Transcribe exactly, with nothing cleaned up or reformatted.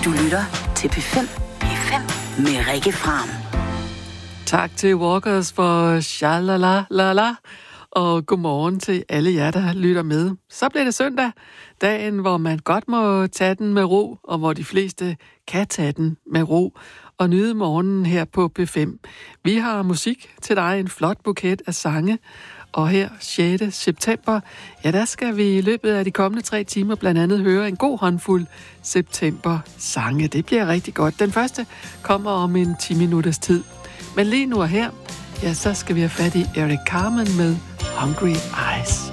Du lytter til P fem. P fem med Rikke Fram. Tak til Walkers for shalala la la, og godmorgen til alle jer, der lytter med. Så bliver det søndag, dagen, hvor man godt må tage den med ro, og hvor de fleste kan tage den med ro og nyde morgenen her på P fem. Vi har musik til dig, en flot buket af sange, og her sjette september, ja, der skal vi i løbet af de kommende tre timer blandt andet høre en god håndfuld september-sange. Det bliver rigtig godt. Den første kommer om en ti minutters tid. Men lige nu og her, ja, så skal vi have fat i Eric Carmen med Hungry Eyes.